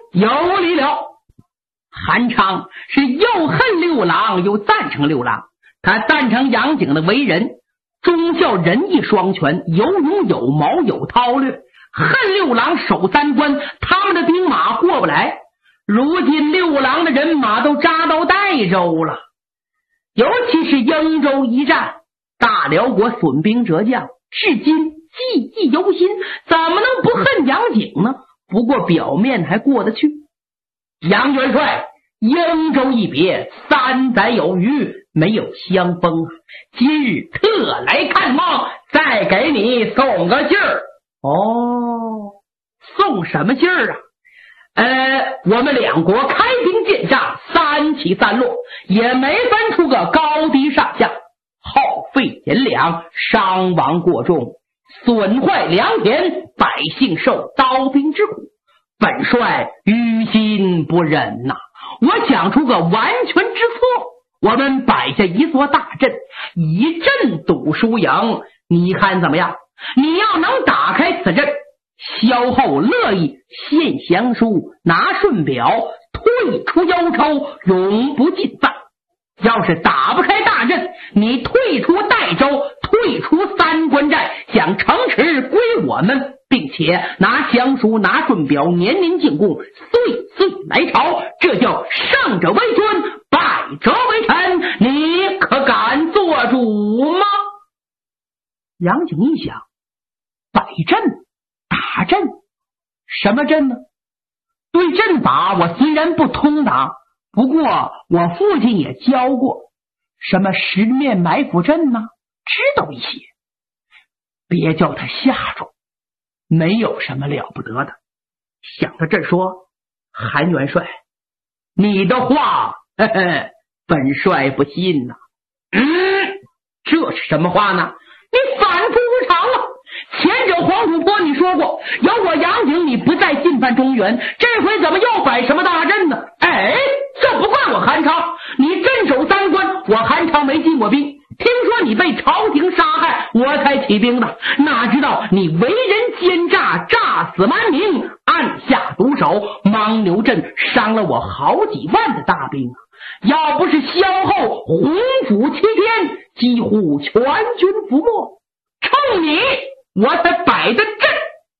有理了。韩昌是又恨六郎又赞成六郎，他赞成杨景的为人，忠孝仁义双全，有勇有谋有韬略，恨六郎守三关，他们的兵马过不来。如今六郎的人马都扎到代州了，尤其是英州一战，大辽国损兵折将，至今记忆犹新，怎么能不恨杨景呢？不过表面还过得去。杨元帅，英州一别3载有余，没有相逢啊！今日特来看望，再给你送个信儿。哦，送什么信儿啊？我们两国开兵见仗，3起3落，也没分出个高低上下，耗费银两，伤亡过重，损坏良田，百姓受刀兵之苦，本帅于心不忍呐。我想出个完全之策，我们摆下一座大阵，一阵赌输赢，你看怎么样？你要能打开此阵，萧后乐意献降书，拿顺表，退出幽州，永不进犯。要是打不开大阵，你退出代州，退出三关寨，将城池归我们，并且拿降书拿顺表，年年进贡，岁岁来朝，这叫胜者为尊，败者为臣，你可敢做主吗？杨景一想，摆阵打阵，什么阵呢？对阵法我虽然不通达，不过我父亲也教过，什么十面埋伏阵呢，知道一些。别叫他吓住，没有什么了不得的。想到这说，韩元帅，你的话本帅不信呐。这是什么话呢？你反复无常啊！前者黄土坡你说过，有我杨景你不再进犯中原，这回怎么又摆什么大阵呢？这不怪我韩昌，你镇守三关，我韩昌没进过兵，听说你被朝廷杀害，我才起兵的，哪知道你为人奸诈，诈死蛮民，暗下毒手，牦牛镇伤了我好几万的大兵啊！要不是萧后洪府齐天，几乎全军覆没，冲你我才摆的阵。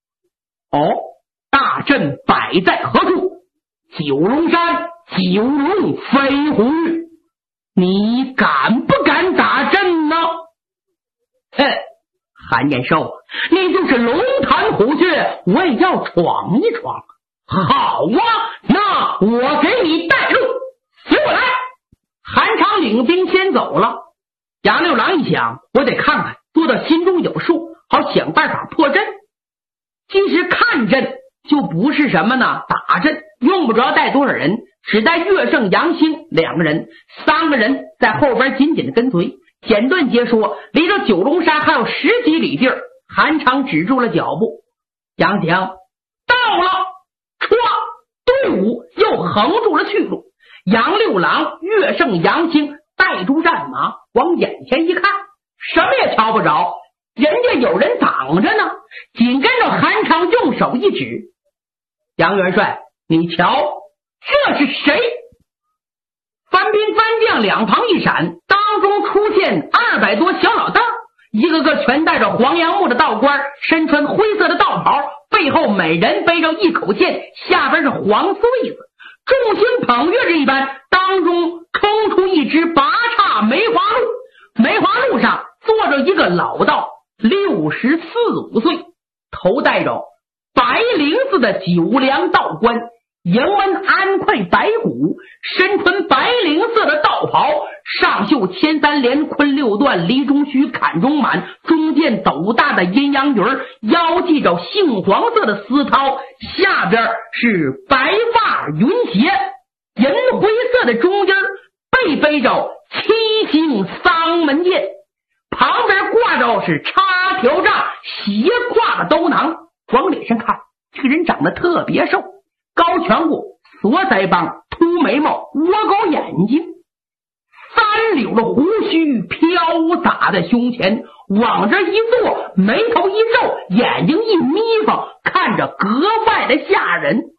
大阵摆在何处？九龙山九龙飞虎域，你敢不敢打阵呢？韩延寿，你就是龙潭虎穴，我也要闯一闯。好啊，那我给你带路，随我来。韩昌领兵先走了，杨六郎一想，我得看看，做到心中有数，好想办法破阵。其实看阵就不是什么呢，打阵用不着带多少人，只带岳胜、杨兴2个人，3个人在后边紧紧的跟随。简短截说，离着九龙山还有10几里地儿，韩昌止住了脚步。杨景到了，队伍又横住了去路。杨六郎、岳胜、杨兴带住战马，往眼前一看，什么也瞧不着，人家有人挡着呢。紧跟着韩昌用手一指，杨元帅，你瞧，这是谁？番兵番将两旁一闪，当中出现200多小老大，一个个全戴着黄杨木的道冠，身穿灰色的道袍，背后每人背着一口剑，下边是黄穗子，众星捧月着一般，当中冲出一只拔叉梅花鹿，梅花鹿上坐着一个老道，64、5岁，头戴着白绫子的九梁道冠，迎门安快白骨，身穿白绫色的道袍，上绣千3连坤6段，离中须坎中满，中间斗大的阴阳鱼，腰系着杏黄色的丝绦，下边是白发云鞋，银灰色的中间背背着7星丧门剑，旁边挂着是插条杖，斜挎的兜囊。往脸上看，这个人长得特别瘦，高颧骨，锁腮帮，秃眉毛，窝狗眼睛，3绺的胡须飘洒在胸前，往这一坐，眉头一皱，眼睛一眯缝，看着格外的吓人。